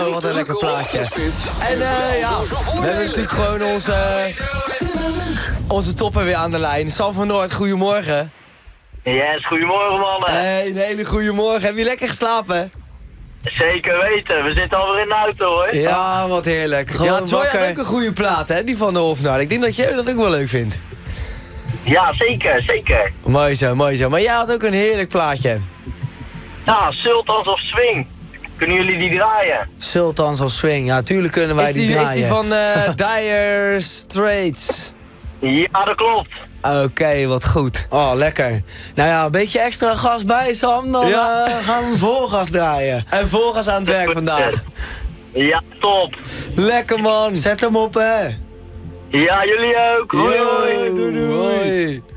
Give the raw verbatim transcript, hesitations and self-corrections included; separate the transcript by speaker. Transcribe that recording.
Speaker 1: Oh, wat een lekker plaatje. En uh, ja, we hebben natuurlijk gewoon onze, onze topper weer aan de lijn. Sam van Noord, goedemorgen.
Speaker 2: Yes, goedemorgen mannen.
Speaker 1: Hey, een hele goede morgen. Heb je lekker geslapen?
Speaker 2: Zeker weten, we zitten alweer in de auto hoor.
Speaker 1: Ja, wat heerlijk. Gewoon ja, Troy had ook een goede plaat, hè, die van de Hofnar. Ik denk dat jij dat ook wel leuk vindt.
Speaker 2: Ja, zeker, zeker.
Speaker 1: Mooi zo, mooi zo. Maar jij had ook een heerlijk plaatje.
Speaker 2: Ja, Sultans of Swing. Kunnen jullie die draaien?
Speaker 3: Sultans of Swing, ja, tuurlijk kunnen wij
Speaker 1: is die,
Speaker 3: die draaien.
Speaker 1: Is die van uh, Dire Straits?
Speaker 2: Ja, dat klopt.
Speaker 1: Oké, okay, wat goed.
Speaker 3: Oh, lekker. Nou ja, een beetje extra gas bij, Sam, dan ja. uh, gaan we vol gas draaien.
Speaker 1: En vol gas aan het werk vandaag.
Speaker 2: Ja, top.
Speaker 1: Lekker man.
Speaker 3: Zet hem op, hè.
Speaker 2: Ja, jullie ook. Hoi, hoi.
Speaker 1: Doei, doei. Hoi.